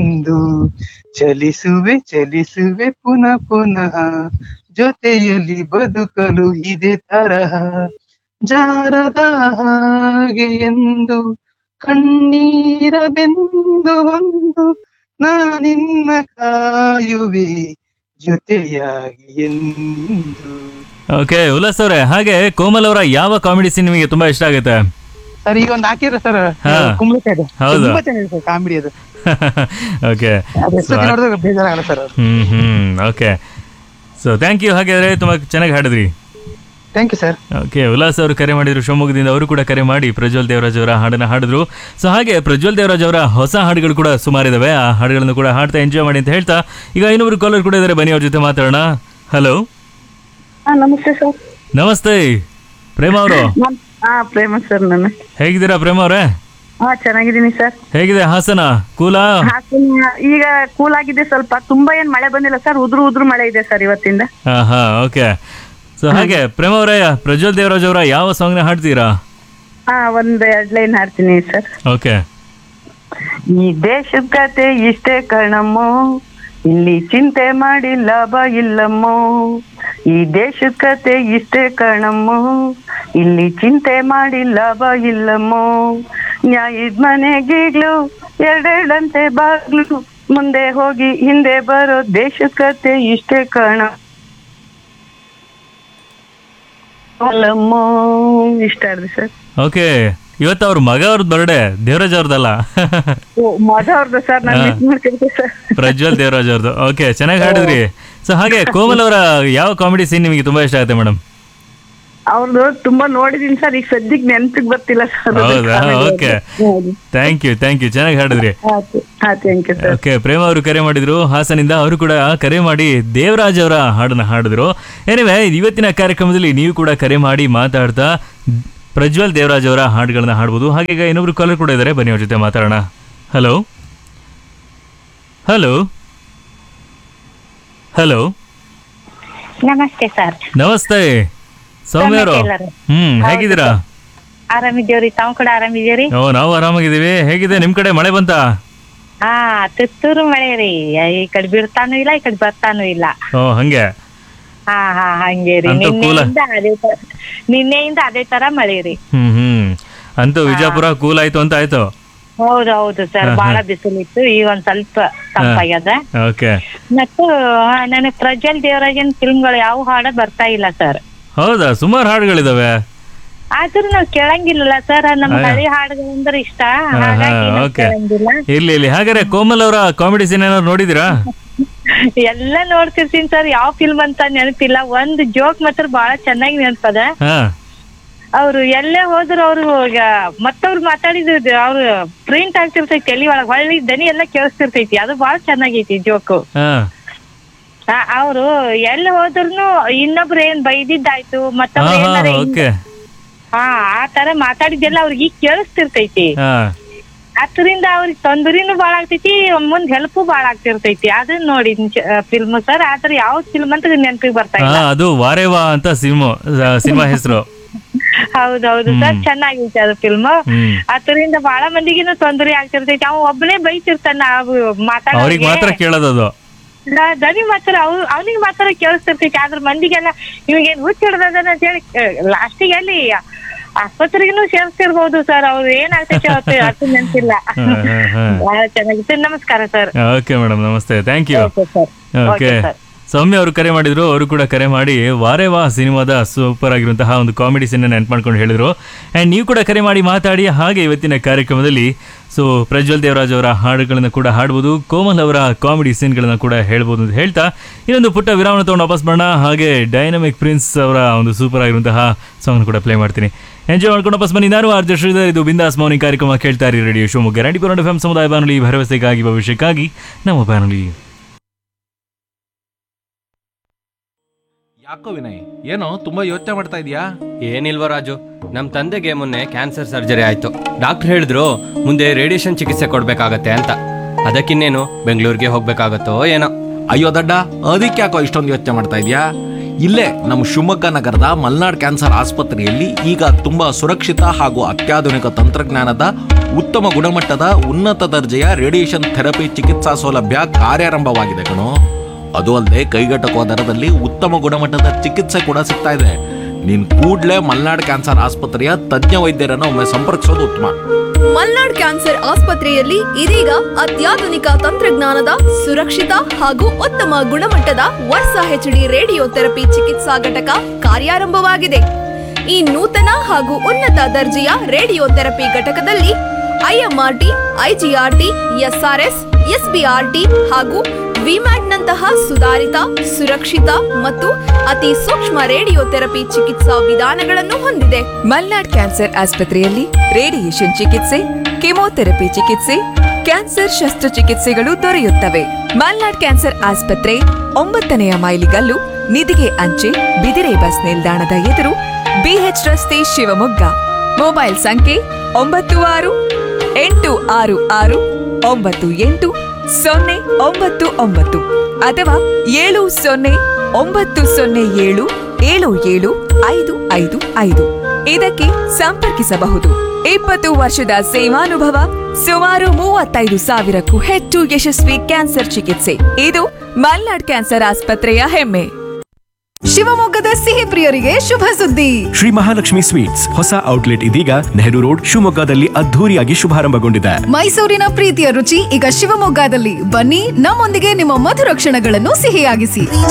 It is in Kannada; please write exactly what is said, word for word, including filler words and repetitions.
ಎಂದು ಚಲಿಸುವೆ ಚಲಿಸುವೆ ಪುನಃ ಪುನಃ ಜೊತೆಯಲ್ಲಿ ಬದುಕಲು ಇದೇ ತರಹ ಜಾರದ ಹಾಗೆ ಎಂದು ಕಣ್ಣೀರ ಬೆಂದು ಒಂದು ನಾನಿನ್ನ ಕಾಯುವೆ ಜೊತೆಯಾಗಿ ಎಂದು. ಓಕೆ ಉಲ್ಲಾಸ್ ಅವರೇ, ಹಾಗೆ ಕೋಮಲ್ ಅವರ ಯಾವ ಕಾಮಿಡಿ ಸೀನ್ ನಿಮಗೆ ತುಂಬಾ ಇಷ್ಟ ಆಗುತ್ತೆ? ಸರ್ ಈಗ ಒಂದು ಹಾಕಿರ ಸರ್ ಹಾ. ಕುಂಬಳಕಾಯ್ದು ಹೌದು. ತುಂಬಾ ಚೆನ್ನಾಗಿದೆ ಸರ್ ಕಾಮಿಡಿ ಅದು. ಓಕೆ ಅದು ಎಷ್ಟೊತ್ತಿ ನೋಡಿದ್ರೆ ಬೇಜಾರಾಗಲ್ಲ ಸರ್ ಅದು. ಹ್ಮ್ ಹ್ಮ್ ಓಕೆ ಸೊ ಥ್ಯಾಂಕ್ ಯು. ಹಾಗಾದ್ರೆ ತುಂಬಾ ಚೆನ್ನಾಗಿ ಹಾಡಿದ್ರಿ. Thank you sir. Okay Ullas ಅವರು ಕರೆ ಮಾಡಿದ್ರು ಶಿವಮೊಗ್ಗದಿಂದ. ಅವರು ಕೂಡ ಕರೆ ಮಾಡಿ ಪ್ರಜ್ವಲ್ ದೇವರಾಜ್ ಅವರ ಹಾಡನ್ನು ಹಾಡಿದ್ರು. ಸೊ ಹಾಗೆ ಪ್ರಜ್ವಲ್ ದೇವರಾಜ್ ಅವರ ಹೊಸ ಹಾಡುಗಳು ಕೂಡ ಸುಮಾರಿದಾವೆ. ಆ ಹಾಡುಗಳನ್ನು ಕೂಡ ಹಾಡ್ತಾ ಎಂಜಾಯ್ ಮಾಡಿ ಅಂತ ಹೇಳ್ತಾ ಈಗ ಇನ್ನೊಬ್ರು ಕಾಲರ್ ಕೂಡ ಇದ್ದಾರೆ, ಬನ್ನಿ ಅವ್ರ ಜೊತೆ ಮಾತಾಡೋಣ. ಹಲೋ ನಮಸ್ತೆ ಸರ್. ನಮಸ್ತೆ ಪ್ರೇಮ ಅವರು. ಹಾ ಪ್ರೇಮ ಸರ್. ನಾನು ಹೇಗಿದ್ದೀರಾ ಪ್ರೇಮ ಅವರೇ? ಹಾ ಚೆನ್ನಾಗಿದ್ದೀನಿ ಸರ್. ಹೇಗಿದೆ ಹಾಸನ? ಕೂಲಾ? ಹಾಸನ ಈಗ ಕೂಲ್ ಆಗಿದೆ ಸ್ವಲ್ಪ. ತುಂಬಾ ಏನ್ ಮಳೆ ಬಂದಿಲ್ಲ ಸರ್, ಉದ್ರು ಉದ್ರು ಮಳೆ ಇದೆ ಸರ್ ಇವತ್ತಿಂದ. ಹಾ ಹಾ ಓಕೆ. ಸೊ ಹಾಗೆ ಪ್ರೇಮ ಅವರೇ, ಪ್ರಜ್ವಲ್ ದೇವರಾಜ್ ಅವರ ಯಾವ ಸಾಂಗ್ ನ ಹಾಡ್ತೀರಾ? ಹಾ ಒಂದ್ ಎರಡ್ ಲೈನ್ ಹಾಡ್ತೀನಿ ಸರ್. ಓಕೆ. ಈ ದೇಶದ ಕತೆ ಇಷ್ಟೇ ಕಣಮ್ಮೋ, ಇಲ್ಲಿ ಚಿಂತೆ ಮಾಡಿ ಲಾಭ ಇಲ್ಲಮ್ಮೋ. ಈ ದೇಶದ ಕತೆ ಇಷ್ಟೇ ಕಣಮ್ಮೋ, ಇಲ್ಲಿ ಚಿಂತೆ ಮಾಡಿ ಲಾಭ ಇಲ್ಲಮ್ಮೋ. ನ್ಯಾಯದ ಮನೆಗೀಗ್ಲು ಎರಡೆರಡಂತೆ ಬಾಗ್ಲು, ಮುಂದೆ ಹೋಗಿ ಹಿಂದೆ ಬರೋ ದೇಶದ ಕತೆ ಇಷ್ಟೇ ಕಣ ಅಲ್ಲಮ್ಮೋ. ಇಷ್ಟ ಆದ್ರಿ ಸರ್. ಓಕೆ. ಇವತ್ತು ಅವ್ರ ಮಗ ಅವ್ರದ್ದು ಬರ್ಡೇ, ದೇವರಾಜ್ ಅವ್ರದ್ದಲ್ಲ. ಮಜ ಅವ್ರದ್ದು ಸರ್. ನಾನು ಮಿಸ್ ಮಾಡ್ತಿದ್ದೆ ಸರ್. ಪ್ರಜ್ವಲ್ ದೇವರಾಜ್ ಅವ್ರದ್ದು. ಓಕೆ, ಚೆನ್ನಾಗಿ ಹಾಡಿದ್ರಿ. ಸೊ ಹಾಗೆ ಕೋಮಲ್ ಅವರ ಯಾವ ಕಾಮಿಡಿ ಸೀನ್ ನಿಮಗೆ ತುಂಬಾ ಇಷ್ಟ ಆಗುತ್ತೆ ಮೇಡಮ್? ಅವ್ರದ್ದು ತುಂಬಾ ನೋಡಿದೀನಿ ಸರ್, ಈಗ ಸದ್ಯಕ್ಕೆ ನೆನಪಿಗೆ ಬರ್ತಿಲ್ಲ ಸರ್. ಹೌದಾ? Okay, thank you thank you ಚೆನ್ನಾಗಿ ಹಾಡಿದ್ರಿ. Thank you sir. ಓಕೆ, ಪ್ರೇಮ ಅವರು ಕರೆ ಮಾಡಿದ್ರು ಹಾಸನಿಂದ. ಅವರು ಕೂಡ ಕರೆ ಮಾಡಿ ದೇವರಾಜ್ ಅವರ ಹಾಡನ್ನ ಹಾಡಿದ್ರು. ಏನಿವೆ ಇವತ್ತಿನ ಕಾರ್ಯಕ್ರಮದಲ್ಲಿ ನೀವು ಕೂಡ ಕರೆ ಮಾಡಿ ಮಾತಾಡ್ತಾ ಪ್ರಜ್ವಲ್ ದೇವರಾಜ್ ಅವರ ಹಾಡುಗಳನ್ನ ಹಾಡ್ಬೋದು. ಹಾಗೆ ಈಗ ಇನ್ನೊಬ್ರು ಕಾಲರ್ ಕೂಡ ಇದ್ದಾರೆ, ಬನ್ನಿ ಅವ್ರ ಜೊತೆ ಮಾತಾಡೋಣ. ಹಲೋ ಹಲೋ ಹಲೋ ನಮಸ್ತೆ ಸರ್. ನಮಸ್ತೆ ಸೌಮ್ಯ ಅವರು. ಹ್ಮ್ ಹೇಗಿದ್ದೀರಾ? ಆರಾಮಿದ್ದೇವ್ರಿ, ತಾವು ಕೂಡ ಆರಾಮಿದ್ದೀರಿ? ಓ ನಾವು ಆರಾಮಾಗಿದ್ದೀವಿ. ಹೇಗಿದೆ ನಿಮ್ ಕಡೆ, ಮಳೆ ಬಂತಾ? ಹಾ ತುತ್ತೂರು ಮಳೆ ರೀ. ಈ ಕಡೆ ಬಿಡ್ತಾನು ಇಲ್ಲ, ಈ ಕಡೆ ಬರ್ತಾನು ಇಲ್ಲ. ಓ ಹಂಗೆ. ಹಾ ಹಾ ಹಂಗೆ ರೀ. ಅಂತೂ ಕೂಲ. ನಿನ್ನೆಯಿಂದ ಅದೇ ತರ ನಿನ್ನೆಯಿಂದ ಅದೇ ತರ ಮಳೆ ರೀ. ಹ್ಮ್ ಹ್ಮ್ ಅಂತೂ ವಿಜಯಪುರ ಕೂಲ್ ಆಯ್ತು ಅಂತ ಆಯ್ತು. ಹೌದು ಹೌದು ಸರ್, ಬಹಳ ಬಿಸಿಲಿತ್ತು, ಈಗ ಒಂದ್ ಸ್ವಲ್ಪ ತಂಪಾಗ್ಯದ. ಓಕೆ. ಮತ್ತು ನನಗ್ ಪ್ರಜ್ವಲ್ ದೇವರಾಜನ್ ಫಿಲ್ಮ್ಗಳು ಯಾವ ಹಾಡ ಬರ್ತಾ ಇಲ್ಲ ಸರ್. ಹೌದಾ? ಸುಮಾರು ಹಾಡುಗಳಿದಾವೆ. ಆದ್ರೂ ನಾವ್ ಕೇಳಂಗಿಲ್ಲ ಸರ್, ನಮ್ ಹಳಿ ಹಾಡುಗಳಂದ್ರೆ ಇಷ್ಟ, ಹಾಗಾಗಿ ನಾವ್ ಓಕೆ. ಕೇಳಂಗಿಲ್ಲ. ಇರ್ಲಿ ಇರ್ಲಿ. ಹಾಗಾದ್ರೆ ಕೋಮಲ್ ಅವರ ಕಾಮಿಡಿ ಸೀನ್ ಏನಾದ್ರು ನೋಡಿದಿರಾ? ಎಲ್ಲ ನೋಡ್ತಿರ್ತೀನಿ ಸರ್, ಯಾವ ಫಿಲ್ಮ್ ಅಂತ ನೆನಪಿಲ್ಲ. ಒಂದ್ ಜೋಕ್ ಮಾತ್ರ ಬಹಳ ಚೆನ್ನಾಗಿ ನೆನಪದ. ಹಾ ಅವ್ರು ಎಲ್ಲೇ ಹೋದ್ರು ಅವ್ರು ಮತ್ತವ್ರು ಮಾತಾಡಿದ್ ಅವ್ರು ಪ್ರಿಂಟ್ ಆಗ್ತಿರ್ತೈತಿ ತಲಿ ಒಳಗ್, ಹೊಳ್ಳಿ ದನಿ ಎಲ್ಲಾ ಕೇಳಿಸ್ತಿರ್ತೈತಿ. ಅದು ಬಹಳ ಚೆನ್ನಾಗೈತಿ ಜೋಕು. ಹಾ ಅವ್ರು ಎಲ್ಲಿ ಹೋದ್ರು ಇನ್ನೊಬ್ರು ಏನ್ ಬೈದಿದ್ದಾಯ್ತು, ಮತ್ತೊಬ್ರು ಹಾ ಏನಾರ ಓಕೆ. ಹಾ ಆ ತರ ಮಾತಾಡಿದ್ದೆಲ್ಲ ಅವ್ರಿಗೆ ಈಗ ಕೇಳಿಸ್ತಿರ್ತೈತಿ. ಹಾ ಅದರಿಂದ ಅವ್ರಿಗೆ ತೊಂದರೆನೂ ಬಾಳ ಆಗ್ತೈತಿ, ಮುಂದ್ ಹೆಲ್ಪ್ ಬಾಳ ಆಗ್ತಿರ್ತೈತಿ. ಅದನ್ನ ನೋಡಿ ಫಿಲ್ಮ್ ಸರ್, ಆದ್ರೆ ಯಾವ ಫಿಲ್ಮ್ ಅಂತ ನೆನಪಿಗೆ ಬರ್ತಾ ಇಲ್ಲ. ಹಾ ಅದು ವಾರೇವಾ ಅಂತ ಸಿನಿಮಾ ಸಿನಿಮಾ ಹೆಸರು. ಹೌದೌದು ಸರ್, ಚೆನ್ನಾಗೈತಿ ಅದು ಫಿಲ್ಮ್. ಹ್ಮ್ ಅದರಿಂದ ಬಹಳ ಮಂದಿಗಿನೂ ತೊಂದರೆ ಆಗ್ತಿರ್ತೈತಿ. ಅವ ಒಬ್ಬನೇ ಬೈತಿರ್ತಾನ ಅವ್ರಿಗೆ ಮಾತಾಡೋರಿಗೆ, ಮಾತ್ರ ಕೇಳೋದದು. ದನಿ ಮಾತ್ರ ಅವ್ ಅವನಿಗೆ ಮಾತ್ರ ಕೇಳಿಸ್ತಿರ್ತೈತಿ. ಆದ್ರ ಮಂದಿಗೆಲ್ಲ ಇವಾಗೇನ್ ಹುಚ್ಚ ಹಿಡ್ದದ ಅಂತ ಹೇಳಿ ಲಾಸ್ಟಿಗೆ ಅಲ್ಲಿ ಆಸ್ಪತ್ರೆಗೂ ಸೇರಿಸ್ತಿರ್ಬೋದು ಸರ್. ಅವ್ರು ಏನಾಗ್ತೈತಿ ಅವತ್ತು ಅದು ನೆನ್ಪಿಲ್ಲ. ಬಹಳ ಚೆನ್ನಾಗಿತ್ತು. ನಮಸ್ಕಾರ ಸರ್. ಓಕೆ ಮೇಡಮ್, ನಮಸ್ತೆ, ಥ್ಯಾಂಕ್ ಯು. Okay, sir. ಸೌಮ್ಯ ಅವರು ಕರೆ ಮಾಡಿದ್ರು. ಅವರು ಕೂಡ ಕರೆ ಮಾಡಿ ವಾರೇವಾ ಸಿನಿಮಾದ ಸೂಪರ್ ಆಗಿರುವಂತಹ ಒಂದು ಕಾಮಿಡಿ ಸೀನ್ ನೆನ್ಪು ಮಾಡ್ಕೊಂಡು ಹೇಳಿದ್ರು. ಆ್ಯಂಡ್ ನೀವು ಕೂಡ ಕರೆ ಮಾಡಿ ಮಾತಾಡಿ. ಹಾಗೆ ಇವತ್ತಿನ ಕಾರ್ಯಕ್ರಮದಲ್ಲಿ ಸೊ ಪ್ರಜ್ವಲ್ ದೇವರಾಜ್ ಅವರ ಹಾಡುಗಳನ್ನು ಕೂಡ ಹಾಡ್ಬೋದು, ಕೋಮಲ್ ಅವರ ಕಾಮಿಡಿ ಸೀನ್ಗಳನ್ನು ಕೂಡ ಹೇಳ್ಬೋದು ಅಂತ ಹೇಳ್ತಾ ಇನ್ನೊಂದು ಪುಟ್ಟ ವಿರಾಮ ತಗೊಂಡು ವಾಪಸ್ ಬರೋಣ. ಹಾಗೆ ಡೈನಮಿಕ್ ಪ್ರಿನ್ಸ್ ಅವರ ಒಂದು ಸೂಪರ್ ಆಗಿರುವಂತಹ ಸಾಂಗ್ ಕೂಡ ಪ್ಲೇ ಮಾಡ್ತೀನಿ. ಎಂಜಾಯ್ ಮಾಡ್ಕೊಂಡು ವಾಪಸ್ ಬನ್ನಿ. ನಾನು ಆರ್ಜೆ ಶ್ರೀಧರ್, ಇದು ಬಿಂದಾಸ್ ಮೌನಿ ಕಾರ್ಯಕ್ರಮ ಕೇಳ್ತಾ ಇರಿ radio Shivamogga ninety four F M ಸಮುದಾಯ ಬಾನುಲಿ, ಭರವಸೆಗಾಗಿ ಭವಿಷ್ಯಕ್ಕಾಗಿ ನಮ್ಮ ಬಾನುಲಿ. ಯಾಕೋ ವಿನಯ್, ಏನೋ ತುಂಬಾ ಯೋಚನೆ ಮಾಡ್ತಾ ಇದೀಯಾ? ಏನಿಲ್ವ ರಾಜು, ನಮ್ಮ ತಂದೆಗೆ ಮೊನ್ನೆ ಕ್ಯಾನ್ಸರ್ ಸರ್ಜರಿ ಆಯ್ತು. ಡಾಕ್ಟರ್ ಹೇಳಿದ್ರು ಮುಂದೆ ರೇಡಿಯೇಷನ್ ಚಿಕಿತ್ಸೆ ಕೊಡ್ಬೇಕಾಗತ್ತೆ ಅಂತ. ಅದಕ್ಕಿನ್ನೇನು ಬೆಂಗಳೂರಿಗೆ ಹೋಗ್ಬೇಕಾಗತ್ತೋ ಏನೋ. ಅಯ್ಯೋ ದಡ್ಡ, ಅದಕ್ಕೆ ಯಾಕೋ ಇಷ್ಟೊಂದು ಯೋಚನೆ ಮಾಡ್ತಾ ಇದೀಯಾ? ಇಲ್ಲೇ ನಮ್ಮ ಶಿವಮೊಗ್ಗ ನಗರದ ಮಲ್ನಾಡ್ ಕ್ಯಾನ್ಸರ್ ಆಸ್ಪತ್ರೆಯಲ್ಲಿ ಈಗ ತುಂಬಾ ಸುರಕ್ಷಿತ ಹಾಗೂ ಅತ್ಯಾಧುನಿಕ ತಂತ್ರಜ್ಞಾನದ ಉತ್ತಮ ಗುಣಮಟ್ಟದ ಉನ್ನತ ದರ್ಜೆಯ ರೇಡಿಯೇಷನ್ ಥೆರಪಿ ಚಿಕಿತ್ಸಾ ಸೌಲಭ್ಯ ಕಾರ್ಯಾರಂಭವಾಗಿದೆ ಕಣೋ. ಅದು ಅಲ್ಲದೆ ಕೈಗೆಟಕುವ ದರದಲ್ಲಿ ಉತ್ತಮ ಗುಣಮಟ್ಟದ ಚಿಕಿತ್ಸೆ ಕೂಡ ಸಿಗ್ತಾ ಇದೆ. ನೀನ್ ಕೂಡ್ಲೇ ಮಲ್ನಾಡ್ ಕ್ಯಾನ್ಸರ್ ಆಸ್ಪತ್ರೆಯ ತಜ್ಞ ವೈದ್ಯರನ್ನು ಒಮ್ಮೆ ಸಂಪರ್ಕಿಸೋದು ಉತ್ತಮ. ಮಲ್ನಾಡ್ ಕ್ಯಾನ್ಸರ್ ಆಸ್ಪತ್ರೆಯಲ್ಲಿ ಇದೀಗ ಅತ್ಯಾಧುನಿಕ ತಂತ್ರಜ್ಞಾನದ ಸುರಕ್ಷಿತ ಹಾಗೂ ಉತ್ತಮ ಗುಣಮಟ್ಟದ ವರ್ಸಾ ಹೆಚ್ಡಿ ರೇಡಿಯೋ ಥೆರಪಿ ಚಿಕಿತ್ಸಾ ಘಟಕ ಕಾರ್ಯಾರಂಭವಾಗಿದೆ. ಈ ನೂತನ ಹಾಗೂ ಉನ್ನತ ದರ್ಜೆಯ ರೇಡಿಯೋ ಥೆರಪಿ ಘಟಕದಲ್ಲಿ ಐಎಂಆರ್ಟಿ, ಐಜಿಆರ್ಟಿ, ಎಸ್ಆರ್ಎಸ್, ಎಸ್ಬಿಆರ್ಟಿ ಹಾಗೂ ವಿಮ್ಯಾಟ್ನಂತಹ ಸುಧಾರಿತ, ಸುರಕ್ಷಿತ ಮತ್ತು ಅತಿ ಸೂಕ್ಷ್ಮ ರೇಡಿಯೋ ಥೆರಪಿ ಚಿಕಿತ್ಸಾ ವಿಧಾನಗಳನ್ನು ಹೊಂದಿದೆ. ಮಲ್ನಾಡ್ ಕ್ಯಾನ್ಸರ್ ಆಸ್ಪತ್ರೆಯಲ್ಲಿ ರೇಡಿಯೇಷನ್ ಚಿಕಿತ್ಸೆ, ಕೆಮೊಥೆರಪಿ ಚಿಕಿತ್ಸೆ, ಕ್ಯಾನ್ಸರ್ ಶಸ್ತ್ರಚಿಕಿತ್ಸೆಗಳು ದೊರೆಯುತ್ತವೆ. ಮಲ್ನಾಡ್ ಕ್ಯಾನ್ಸರ್ ಆಸ್ಪತ್ರೆ ಒಂಬತ್ತನೆಯ ಮೈಲಿಗಲ್ಲು, ನಿಧಿಗೆ ಅಂಚೆ, ಬಿದಿರೆ ಬಸ್ ನಿಲ್ದಾಣದ ಎದುರು, ಬಿಎಚ್ ರಸ್ತೆ, ಶಿವಮೊಗ್ಗ. ಮೊಬೈಲ್ ಸಂಖ್ಯೆ ಒಂಬತ್ತು ಆರು ಎಂಟು ಆರು ಆರು ಒಂಬತ್ತು ಎಂಟು ಸೊನ್ನೆ ಒಂಬತ್ತು ಒಂಬತ್ತು ಅಥವಾ ಏಳು ಸೊನ್ನೆ ಒಂಬತ್ತು ಸೊನ್ನೆ ಏಳು ಏಳು ಏಳು ಐದು ಐದು ಐದು ಇದಕ್ಕೆ ಸಂಪರ್ಕಿಸಬಹುದು. ಇಪ್ಪತ್ತು ವರ್ಷದ ಸೇವಾನುಭವ, ಸುಮಾರು ಮೂವತ್ತೈದು ಸಾವಿರಕ್ಕೂ ಹೆಚ್ಚು ಯಶಸ್ವಿ ಕ್ಯಾನ್ಸರ್ ಚಿಕಿತ್ಸೆ. ಇದು ಮಲ್ನಾಡ್ ಕ್ಯಾನ್ಸರ್ ಆಸ್ಪತ್ರೆಯ ಹೆಮ್ಮೆ. ಶಿವಮೊಗ್ಗದ ಸಿಹಿ ಪ್ರಿಯರಿಗೆ ಶುಭ ಸುದ್ದಿ. ಶ್ರೀ ಮಹಾಲಕ್ಷ್ಮಿ ಸ್ವೀಟ್ಸ್ ಹೊಸ ಔಟ್ಲೆಟ್ ಇದೀಗ ನೆಹರು ರೋಡ್ ಶಿವಮೊಗ್ಗದಲ್ಲಿ ಅದ್ಧೂರಿಯಾಗಿ ಶುಭಾರಂಭಗೊಂಡಿದೆ. ಮೈಸೂರಿನ ಪ್ರೀತಿಯ ರುಚಿ ಈಗ ಶಿವಮೊಗ್ಗದಲ್ಲಿ. ಬನ್ನಿ, ನಮ್ಮೊಂದಿಗೆ ನಿಮ್ಮ ಮಧುರ ಕ್ಷಣಗಳನ್ನು ಸಿಹಿಯಾಗಿಸಿ.